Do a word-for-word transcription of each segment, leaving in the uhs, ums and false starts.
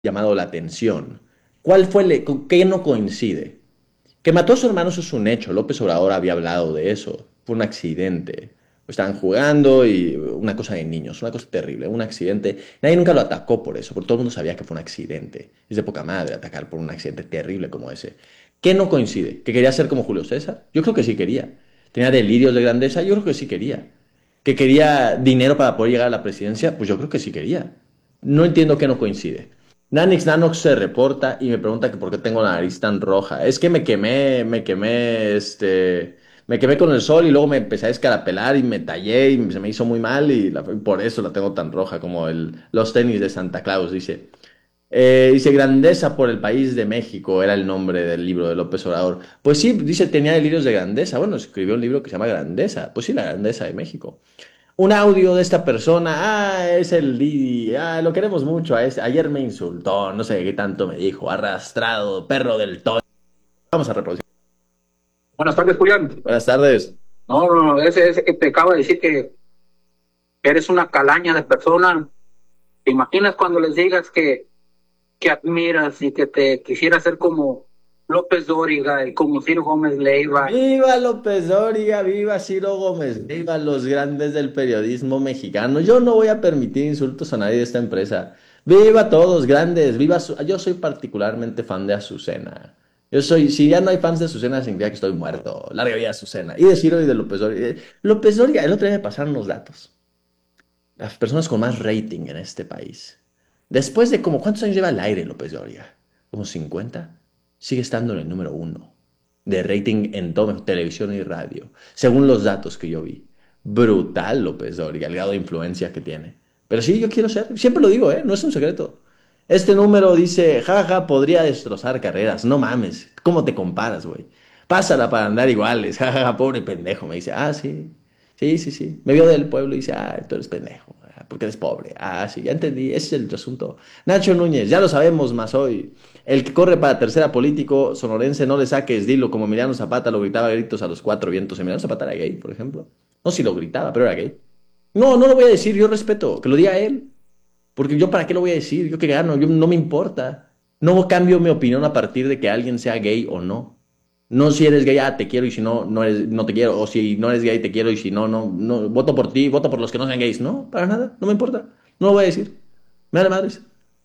llamado la atención. ¿Cuál fue el, con qué no coincide? Que mató a su hermano, eso es un hecho. López Obrador había hablado de eso. Fue un accidente. Estaban jugando y una cosa de niños, una cosa terrible, un accidente. Nadie nunca lo atacó por eso, porque todo el mundo sabía que fue un accidente. Es de poca madre atacar por un accidente terrible como ese. ¿Qué no coincide? ¿Que quería ser como Julio César? Yo creo que sí quería. ¿Tenía delirios de grandeza? Yo creo que sí quería. ¿Que quería dinero para poder llegar a la presidencia? Pues yo creo que sí quería. No entiendo qué no coincide. Nanix Nanox se reporta y me pregunta que por qué tengo la nariz tan roja. Es que me quemé, me quemé, este, me quemé con el sol y luego me empecé a escarapelar y me tallé y se me hizo muy mal y la- por eso la tengo tan roja como el, los tenis de Santa Claus, dice. Eh, dice Grandeza por el país de México, era el nombre del libro de López Obrador. Pues sí, dice tenía delirios de grandeza. Bueno, escribió un libro que se llama Grandeza. Pues sí, la grandeza de México. Un audio de esta persona, ah, es el Didi, ah, lo queremos mucho, a ese- ayer me insultó, no sé qué tanto me dijo, arrastrado, perro del todo. Vamos a reproducir. Buenas tardes, Julián. Buenas tardes. No, no, no, ese, ese que te acaba de decir que eres una calaña de persona. ¿Te imaginas cuando les digas que, que admiras y que te quisiera ser como López Dóriga y como Ciro Gómez Leiva? Viva López Dóriga, viva Ciro Gómez, viva los grandes del periodismo mexicano. Yo no voy a permitir insultos a nadie de esta empresa. Viva todos, grandes, viva Azu- Yo soy particularmente fan de Azucena. Yo soy, si ya no hay fans de Azucena, significa que estoy muerto. Larga vida Azucena. Y de Ciro y de López Dóriga. Eh, López Dóriga, el otro día me pasaron los datos. Las personas con más rating en este país. Después de como, ¿cuántos años lleva al aire López Dóriga? ¿Como cincuenta? Sigue estando en el número uno de rating en todo, televisión y radio, según los datos que yo vi. Brutal López Dóriga, el grado de influencia que tiene. Pero sí, yo quiero ser, siempre lo digo, ¿eh? No es un secreto. Este número dice, jaja, podría destrozar carreras. No mames, ¿cómo te comparas, güey? Pásala para andar iguales, jajaja, pobre pendejo. Me dice, ah, sí, sí, sí, sí. Me vio del pueblo y dice, ah, tú eres pendejo, ah, porque eres pobre. Ah, sí, ya entendí, ese es el asunto. Nacho Núñez, ya lo sabemos más hoy. El que corre para tercera político sonorense, no le saques, dilo, como Emiliano Zapata lo gritaba a gritos a los cuatro vientos. Emiliano Zapata era gay, por ejemplo. No si lo gritaba, pero era gay. No, no lo voy a decir, yo respeto, que lo diga él. Porque yo para qué lo voy a decir, yo qué gano, yo no me importa. No cambio mi opinión a partir de que alguien sea gay o no. No si eres gay, ah, te quiero y si no, no, eres, no te quiero. O si no eres gay, te quiero y si no, no, no, voto por ti, voto por los que no sean gays. No, para nada, no me importa. No lo voy a decir. Me da madres.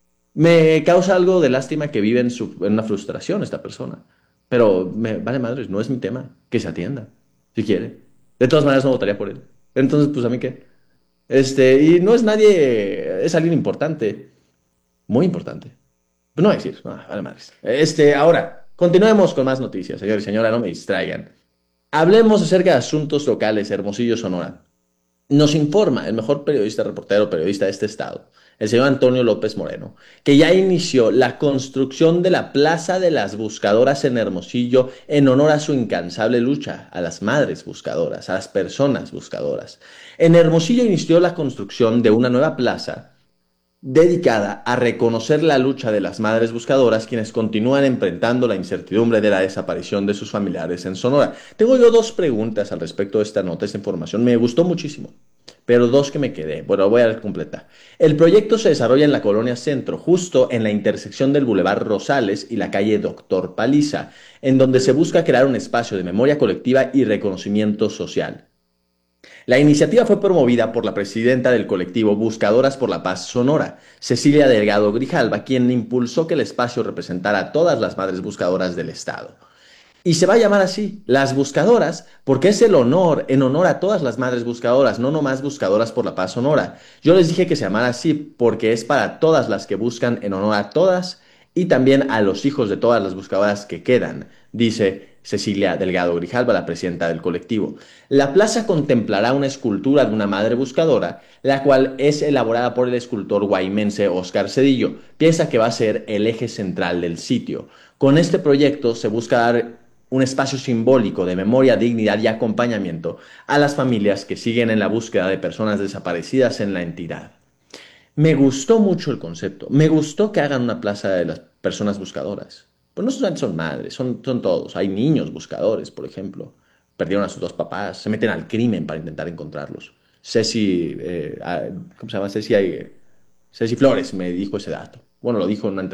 Me causa algo de lástima que vive en, su, en una frustración esta persona. Pero me vale madres, no es mi tema. Que se atienda, si quiere. De todas maneras no votaría por él. Entonces, pues a mí qué. Este, y no es nadie, es alguien importante, muy importante. Pues no voy a decir, no, vale madres. Este, ahora, continuemos con más noticias, señor y señora, no me distraigan. Hablemos acerca de asuntos locales, Hermosillo, Sonora. Nos informa el mejor periodista, reportero, periodista de este estado, el señor Antonio López Moreno, que ya inició la construcción de la Plaza de las Buscadoras en Hermosillo en honor a su incansable lucha, a las madres buscadoras, a las personas buscadoras. En Hermosillo inició la construcción de una nueva plaza dedicada a reconocer la lucha de las madres buscadoras quienes continúan enfrentando la incertidumbre de la desaparición de sus familiares en Sonora. Tengo yo dos preguntas al respecto de esta nota, esta información. Me gustó muchísimo, pero dos que me quedé. Bueno, voy a completar. El proyecto se desarrolla en la colonia Centro, justo en la intersección del Boulevard Rosales y la calle Doctor Paliza, en donde se busca crear un espacio de memoria colectiva y reconocimiento social. La iniciativa fue promovida por la presidenta del colectivo Buscadoras por la Paz Sonora, Cecilia Delgado Grijalva, quien impulsó que el espacio representara a todas las madres buscadoras del Estado. Y se va a llamar así, las buscadoras, porque es el honor, en honor a todas las madres buscadoras, no nomás buscadoras por la paz sonora. Yo les dije que se llamara así porque es para todas las que buscan en honor a todas y también a los hijos de todas las buscadoras que quedan, dice Cecilia Delgado Grijalva, la presidenta del colectivo. La plaza contemplará una escultura de una madre buscadora, la cual es elaborada por el escultor guaymense Oscar Cedillo, pieza que va a ser el eje central del sitio. Con este proyecto se busca dar un espacio simbólico de memoria, dignidad y acompañamiento a las familias que siguen en la búsqueda de personas desaparecidas en la entidad. Me gustó mucho el concepto, me gustó que hagan una plaza de las personas buscadoras. Pues no solamente son madres, son, son todos. Hay niños buscadores, por ejemplo. Perdieron a sus dos papás, se meten al crimen para intentar encontrarlos. Ceci, eh, ah, ¿cómo se llama? Ceci, eh, Ceci Flores me dijo ese dato. bueno, lo dijo en una